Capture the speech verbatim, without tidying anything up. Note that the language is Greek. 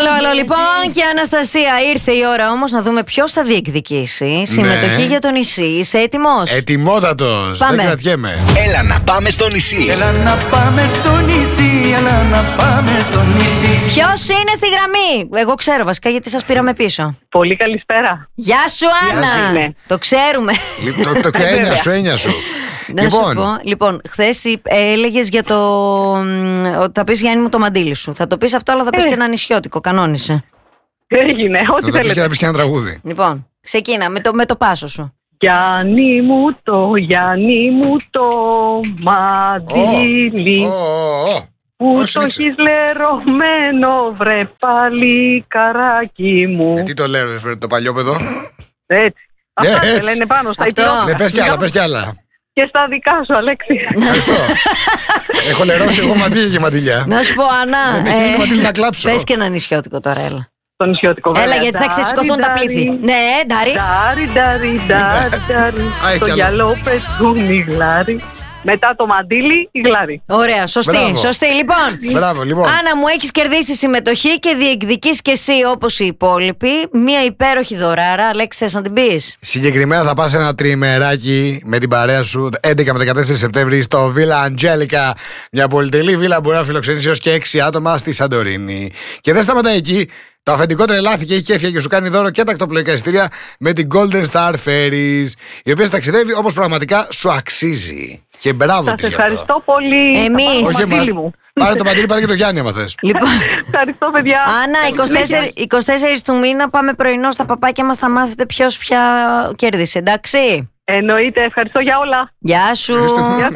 Άλλο, άλλο λοιπόν. Και Αναστασία, ήρθε η ώρα όμως να δούμε ποιος θα διεκδικήσει συμμετοχή Ναι. για το νησί. Είσαι έτοιμος? Ετοιμότατος. Πάμε. Δεν κρατιέμαι. Έλα να πάμε στο νησί. Έλα να πάμε στο νησί, έλα να πάμε στο νησί. Ποιος είναι στη γραμμή? Εγώ ξέρω βασικά γιατί σας πήραμε πίσω. Πολύ καλησπέρα. Γεια σου, Άννα! σου. Το ξέρουμε. Λοιπόν, το, το έννοια σου, έννοια σου. Να σου πω, λοιπόν, χθες έλεγες για το. μ, ότι θα πεις Γιάννη μου το μαντίλι σου. Θα το πεις αυτό, αλλά θα πεις Ε. και ένα νησιώτικο. Κανόνισε. Έγινε, ό,τι Θα το πεις και θέλετε. να πεις και ένα τραγούδι. Λοιπόν, ξεκίνα με το, με το πάσο σου. Γιάννη μου το, Γιάννη μου το μαντίλι. Ω, ω, ω. Που όχι, το συνέχισε. έχεις λερωμένο, βρε πάλι καράκι μου. Ε, τι το λέω, ρε, το παλιόπαιδο. Έτσι. Αυτά έτσι. δεν λένε πάνω στα Αυτό. υπηρώτικα. Ναι, πες κι άλλα, πες κι άλλα. Και στα δικά σου, Αλέξη. Ευχαριστώ. Έχω λερώσει εγώ μαντίλια και μαντιλιά. Να σου πω, Άννα. Δεν έχει μαντίλι να κλάψω. Πες και ένα νησιώτικο τώρα, έλα. Το νησιώτικο βέβαια. Έλα, γιατί θα ξεσηκωθούν τα Ντάρι, πλήθη. ντάρι. Ναι, Ντάρι. Ντάρι, ντάρι, ντάρι, ντάρι. Α, έχει Το άλλο. γυαλό πετούν οι γλάρι. Μετά το μαντίλι, η γλάρι. Ωραία, σωστή, Μπράβο. σωστή. Λοιπόν, Μπράβο, λοιπόν. Άννα μου, έχεις κερδίσει συμμετοχή και διεκδικείς και εσύ όπως οι υπόλοιποι μία υπέροχη δωράρα. Αλέξη, θες να την πεις? Συγκεκριμένα θα πας σε ένα τριημεράκι με την παρέα σου έντεκα με δεκατέσσερα Σεπτέμβρη στο Villa Angelica. Μια πολυτελή βίλα που μπορεί να φιλοξενήσει έως και έξι άτομα στη Σαντορίνη. Και δεν σταματάει εκεί. Το αφεντικό τρελάθηκε, έχει κέφια και σου κάνει δώρο και τα ακτοπλοϊκά εισιτήρια με την Golden Star Ferries, η οποία ταξιδεύει όπως πραγματικά σου αξίζει. Και μπράβο Σας της γι' αυτό. ευχαριστώ πολύ. Εμείς. Θα πάρω το Όχι εμάς. μαντίλι μου. Πάρε το μαντίλι, πάρε και το Γιάννη, άμα θες. Λοιπόν, Ευχαριστώ, παιδιά. Άννα, είκοσι τέσσερις του μήνα πάμε πρωινό στα παπάκια μας. Θα μάθετε ποιος πια κέρδισε, εντάξει. Εννοείται. Ευχαριστώ για όλα. Γεια σου. Ευχαριστώ.